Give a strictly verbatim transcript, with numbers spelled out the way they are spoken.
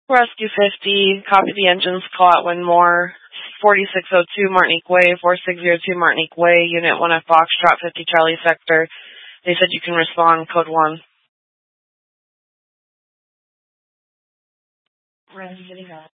Rescue fifty, copy the engines, call out when more. forty-six oh two Martinique Way, four six zero two Martinique Way, Unit one F Foxtrot, fifty Charlie Sector. They said you can respond, code one. Ren, getting up.